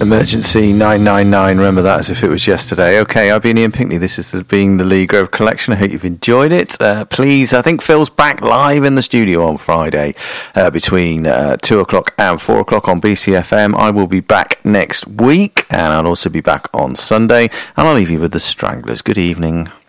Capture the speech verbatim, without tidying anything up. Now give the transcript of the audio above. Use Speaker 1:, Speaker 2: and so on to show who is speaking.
Speaker 1: Emergency nine nine nine, remember that as if it was yesterday. Okay, I've been Ian Pinckney. This is the, being the Lee Grove Collection. I hope you've enjoyed it. Uh, please, I think Phil's back live in the studio on Friday uh, between uh, two o'clock and four o'clock on B C F M. I will be back next week, and I'll also be back on Sunday. And I'll leave you with the Stranglers. Good evening.